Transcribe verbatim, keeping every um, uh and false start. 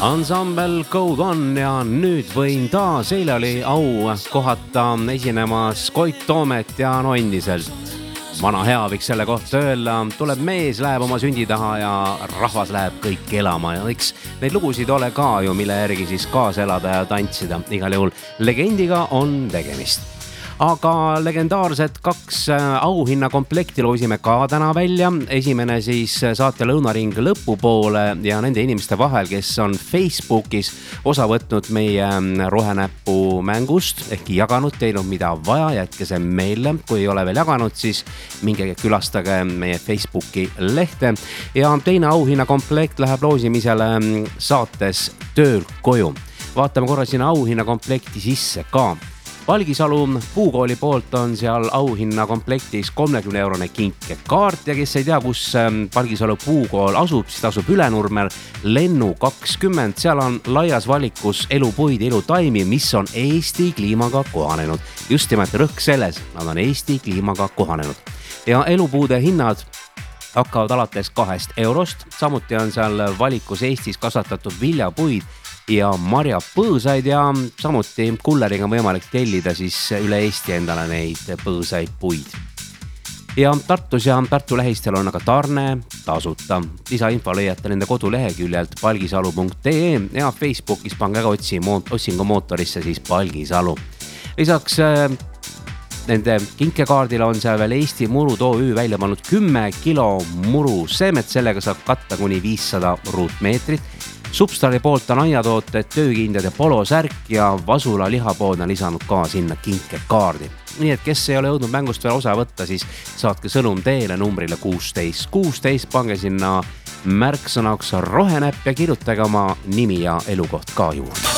Ansambel Code One ja nüüd võin taas, eile oli au kohata esinemas Koit Toomet ja no endiselt vana hea võiks selle kohta öelda, tuleb mees, läheb oma sündi taha ja rahvas läheb kõik elama ja võiks neid lugusid ole ka ju, mille järgi siis kaasa elada ja tantsida. Igal juhul legendiga on tegemist. Aga legendaarsed kaks auhinna komplekti loosime ka täna välja. Esimene siis saate lõunaring lõpupoole ja nende inimeste vahel, kes on Facebookis osa võtnud meie rohenäppu mängust ehk jaganud, teinud mida vaja, jätke see meile. Kui ei ole veel jaganud, siis minge külastage meie Facebooki lehte. Ja teine auhinna komplekt läheb loosimisele saates Tööl koju. Vaatame korra sinna auhinna komplekti sisse ka. Valgisalu Puukooli poolt on seal auhinna komplektis kolmekümne eurone kinkekaart ja kes ei tea, kus Valgisalu Puukool asub, siis asub Ülenurmel Lennu kakskümmend. Seal on laias valikus elupuid, elutaimi, mis on Eesti kliimaga kohanenud. Just nimelt rõhk selles, nad on Eesti kliimaga kohanenud. Ja elupuude hinnad hakkavad alates kahest eurost. Samuti on seal valikus Eestis kasvatatud viljapuid ja marjapõõsaid ja samuti kulleriga on võimalik tellida siis üle Eesti endale neid põõsaid puid. Ja Tartus ja Tartu lähistel on aga tarne tasuta. Lisainfo leiate nende koduleheküljelt palgisalu punkt ee ja Facebookis pange ka otsingu mootorisse siis Palgisalu. Lisaks nende kinkekaardile on seal veel Eesti Murud O Ü välja pannud kümme kilo muru seemet, sellega saab katta kuni viissada ruutmeetrit. Substari poolt on aiatooted, töökindad ja polosärk ja Vasula lihapood on lisanud ka sinna kinkekaardi. Nii et kes ei ole jõudnud mängust veel osa võtta, siis saatke sõnum teele numbrile kuusteist kuusteist, pange sinna märksõnaks rohenäpp ja kirjutage oma nimi ja elukoht ka juurde.